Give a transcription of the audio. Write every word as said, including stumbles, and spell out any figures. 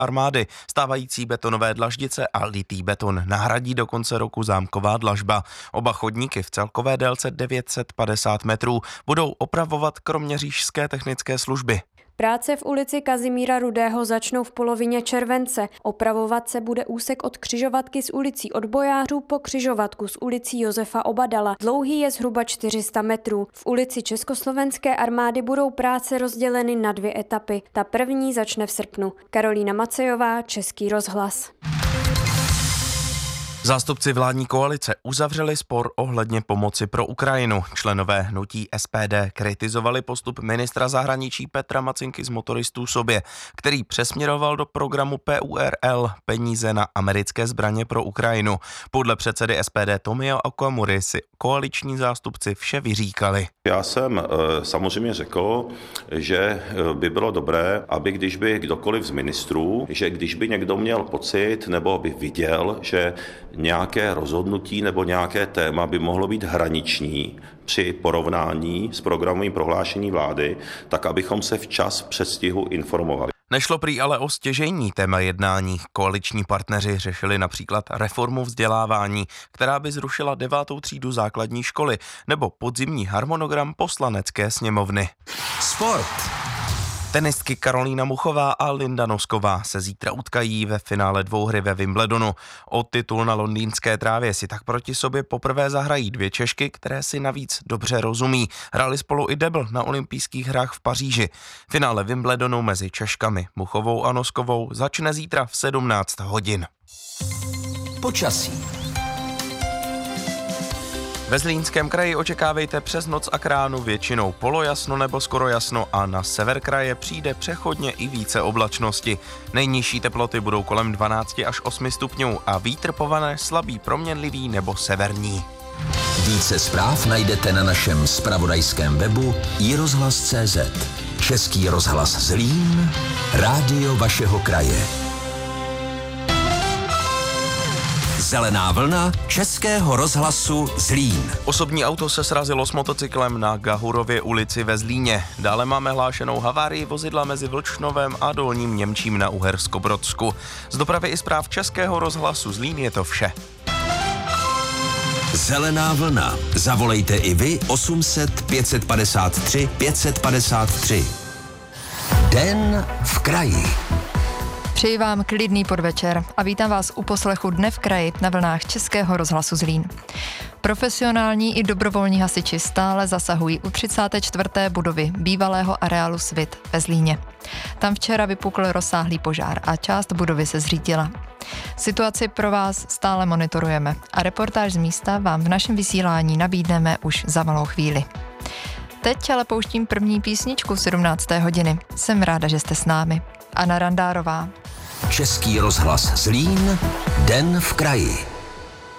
armády. Stávající betonové dlaždice a litý beton nahradí do konce roku zámková dlažba. Oba chodníky v celkové délce devět set padesát metrů budou opravovat kroměřížské technické služby. Práce v ulici Kazimíra Rudého začnou v polovině července. Opravovat se bude úsek od křižovatky s ulicí Odbojářů po křižovatku s ulicí Josefa Obadala. Dlouhý je zhruba čtyři sta metrů. V ulici Československé armády budou práce rozděleny na dvě etapy. Ta první začne v srpnu. Karolína Macejová, Český rozhlas. Zástupci vládní koalice uzavřeli spor ohledně pomoci pro Ukrajinu. Členové hnutí S P D kritizovali postup ministra zahraničí Petra Macinky z Motoristů sobě, který přesměroval do programu P U R L peníze na americké zbraně pro Ukrajinu. Podle předsedy S P D Tomia Okamury si koaliční zástupci vše vyříkali. Já jsem samozřejmě řekl, že by bylo dobré, aby když by kdokoliv z ministrů, že když by někdo měl pocit nebo by viděl, že nějaké rozhodnutí nebo nějaké téma by mohlo být hraniční při porovnání s programovým prohlášení vlády, tak abychom se včas v předstihu informovali. Nešlo prý ale o stěžejní téma jednání. Koaliční partneři řešili například reformu vzdělávání, která by zrušila devátou třídu základní školy, nebo podzimní harmonogram poslanecké sněmovny. Sport. Tenistky Karolína Muchová a Linda Nosková se zítra utkají ve finále dvouhry ve Wimbledonu. O titul na londýnské trávě si tak proti sobě poprvé zahrají dvě Češky, které si navíc dobře rozumí. Hráli spolu i debl na olympijských hrách v Paříži. Finále Wimbledonu mezi Češkami Muchovou a Noskovou začne zítra v sedmnáct hodin. Počasí. Ve Zlínském kraji očekávejte přes noc a kránu většinou polojasno nebo skoro jasno a na sever kraje přijde přechodně i více oblačnosti. Nejnižší teploty budou kolem dvanáct až osm stupňů a vítr povane slabý proměnlivý nebo severní. Více zpráv najdete na našem zpravodajském webu i rozhlas tečka cé zet. Český rozhlas Zlín, rádio vašeho kraje. Zelená vlna Českého rozhlasu Zlín. Osobní auto se srazilo s motocyklem na Gahurově ulici ve Zlíně. Dále máme hlášenou havárii vozidla mezi Vlčnovem a Dolním Němčím na Uherskobrodsku. Z dopravy i zpráv Českého rozhlasu Zlín je to vše. Zelená vlna. Zavolejte i vy osm set pět set padesát tři pět set padesát tři. Den v kraji. Přeji vám klidný podvečer a vítám vás u poslechu Dne v kraji na vlnách Českého rozhlasu Zlín. Profesionální i dobrovolní hasiči stále zasahují u třicáté čtvrté budovy bývalého areálu Svit ve Zlíně. Tam včera vypukl rozsáhlý požár a část budovy se zřítila. Situaci pro vás stále monitorujeme a reportáž z místa vám v našem vysílání nabídneme už za malou chvíli. Teď ale pouštím první písničku sedmnácté hodiny. Jsem ráda, že jste s námi. Anna Randárová. Český rozhlas Zlín, Den v kraji.